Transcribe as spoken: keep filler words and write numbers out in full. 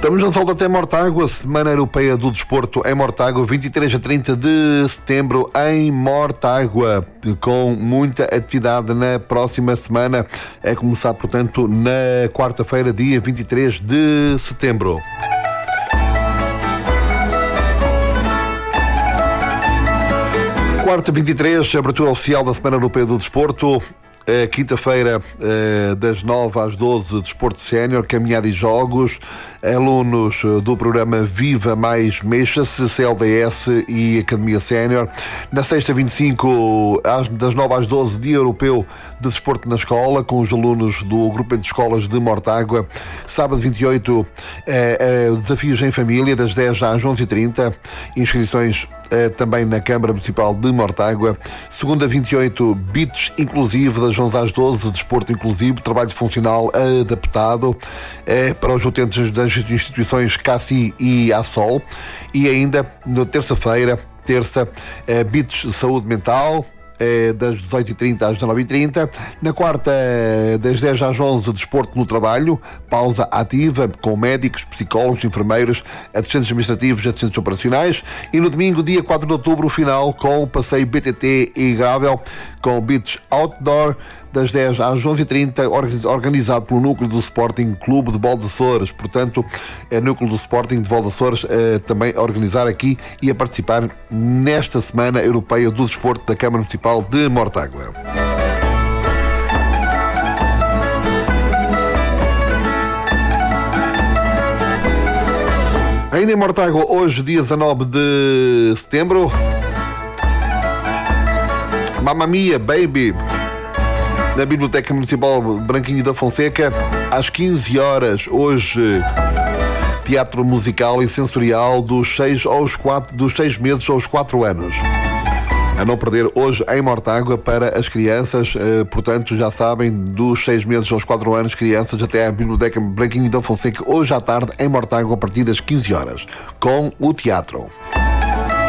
Estamos na Solda até Mortágua, Semana Europeia do Desporto em Mortágua, vinte e três a trinta de setembro em Mortágua, com muita atividade na próxima semana, a começar, portanto, na quarta-feira, dia vinte e três de setembro. Quarta, vinte e três, abertura oficial da Semana Europeia do Desporto. Quinta-feira, das nove às doze, Desporto Sénior, Caminhada e Jogos, alunos do programa Viva Mais Mexa-se, C L D S e Academia Sénior. Na sexta, vinte e cinco, das nove às doze, Dia Europeu de Desporto na Escola, com os alunos do Grupo de Escolas de Mortágua. Sábado, vinte e oito, Desafios em Família, das dez às onze e trinta, inscrições também na Câmara Municipal de Mortágua. Segunda, vinte e oito, Beats Inclusivo, das onze às doze, Desporto Inclusivo, trabalho funcional adaptado é, para os utentes das instituições C A C I e A S O L. E ainda, na terça-feira, terça, é, Beats Saúde Mental, é, das dezoito e trinta às dezenove e trinta. Na quarta, das dez às onze, Desporto no Trabalho, pausa ativa com médicos, psicólogos, enfermeiros, assistentes administrativos e assistentes operacionais. E no domingo, dia quatro de outubro, o final com o passeio B T T e Gravel, com Beach Outdoor, das dez às onze e trinta, organizado pelo Núcleo do Sporting Clube de Bola de Açores. Portanto, é Núcleo do Sporting de Bola de Açores é, também a organizar aqui e a participar nesta Semana Europeia do Desporto da Câmara Municipal de Mortágua. Ainda em Mortágua, hoje, dia dezanove de setembro, Mamma Mia, Baby, na Biblioteca Municipal Branquinho da Fonseca, às quinze horas, hoje, teatro musical e sensorial dos seis aos quatro, dos seis meses aos quatro anos. A não perder hoje em Mortágua para as crianças, eh, portanto, já sabem, dos seis meses aos quatro anos, crianças até à Biblioteca Branquinho da Fonseca, hoje à tarde em Mortágua, a partir das quinze horas, com o teatro.